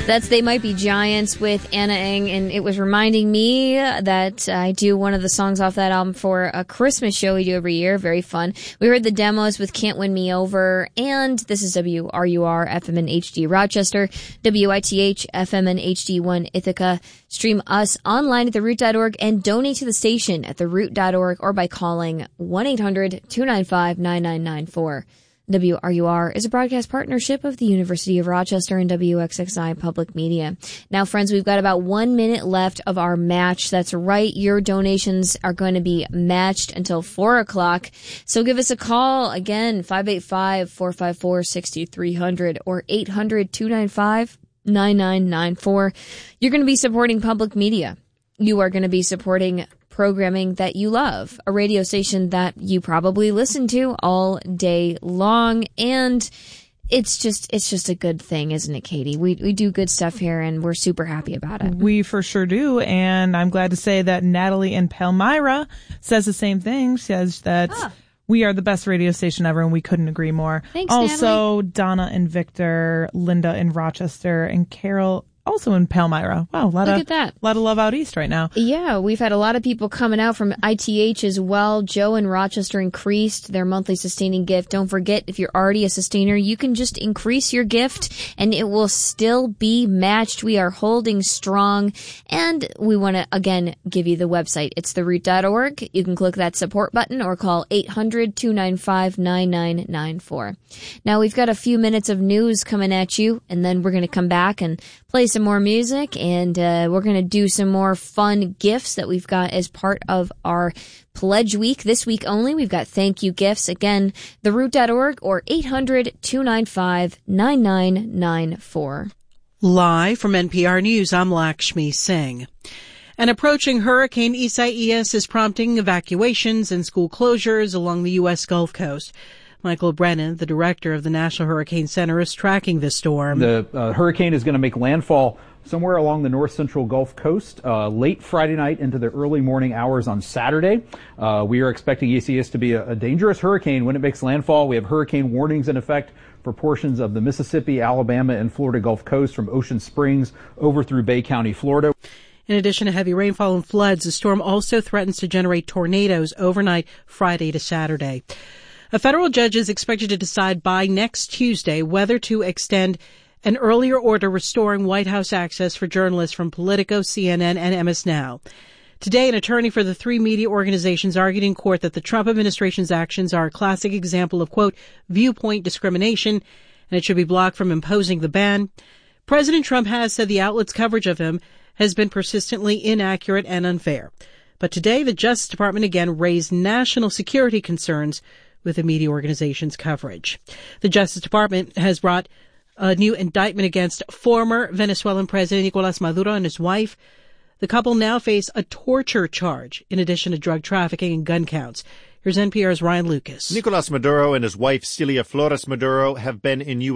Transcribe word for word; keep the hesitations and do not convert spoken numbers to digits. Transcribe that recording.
That's They Might Be Giants with Anna Ng, and it was reminding me that I do one of the songs off that album for a Christmas show we do every year. Very fun. We heard the demos with Can't Win Me Over, and this is W R U R F M and H D Rochester, W I T H F M and H D one Ithaca. Stream us online at the root dot org and donate to the station at the root dot org or by calling one eight hundred two nine five nine nine nine four. W R U R is a broadcast partnership of the University of Rochester and W X X I Public Media. Now, friends, we've got about one minute left of our match. That's right. Your donations are going to be matched until four o'clock. So give us a call. Again, five eight five, four five four, six three zero zero or eight hundred two nine five nine nine nine four. You're going to be supporting public media. You are going to be supporting programming that you love, a radio station that you probably listen to all day long, and it's just it's just a good thing, isn't it, Katie? We we do good stuff here, and we're super happy about it. We for sure do, and I'm glad to say that Natalie in Palmyra says the same thing. She says that ah. we are the best radio station ever, and we couldn't agree more. Thanks, also, Natalie. Donna and Victor, Linda in Rochester, and Carol also in Palmyra. Wow, a lot Look of at that. lot of love out east right now. Yeah, we've had a lot of people coming out from I T H as well. Joe in Rochester increased their monthly sustaining gift. Don't forget, if you're already a sustainer, you can just increase your gift and it will still be matched. We are holding strong, and we want to again give you the website. It's the root dot org. You can click that support button or call eight hundred two nine five nine nine nine four. Now we've got a few minutes of news coming at you, and then we're going to come back and play some more music, and uh, we're going to do some more fun gifts that we've got as part of our Pledge Week. This week only, we've got thank you gifts. Again, the root dot org or eight hundred two nine five nine nine nine four. Live from N P R News, I'm Lakshmi Singh. An approaching Hurricane Isaias is prompting evacuations and school closures along the U S Gulf Coast. Michael Brennan, the director of the National Hurricane Center, is tracking the storm. The uh, hurricane is going to make landfall somewhere along the north central Gulf Coast uh, late Friday night into the early morning hours on Saturday. Uh, we are expecting Isaias to be a, a dangerous hurricane when it makes landfall. We have hurricane warnings in effect for portions of the Mississippi, Alabama, and Florida Gulf Coast from Ocean Springs over through Bay County, Florida. In addition to heavy rainfall and floods, the storm also threatens to generate tornadoes overnight Friday to Saturday. A federal judge is expected to decide by next Tuesday whether to extend an earlier order restoring White House access for journalists from Politico, C N N, and M S Now. Today, an attorney for the three media organizations argued in court that the Trump administration's actions are a classic example of, quote, viewpoint discrimination, and it should be blocked from imposing the ban. President Trump has said the outlet's coverage of him has been persistently inaccurate and unfair. But today, the Justice Department again raised national security concerns with the media organization's coverage. The Justice Department has brought a new indictment against former Venezuelan President Nicolas Maduro and his wife. The couple now face a torture charge in addition to drug trafficking and gun counts. Here's N P R's Ryan Lucas. Nicolas Maduro and his wife Celia Flores Maduro have been in U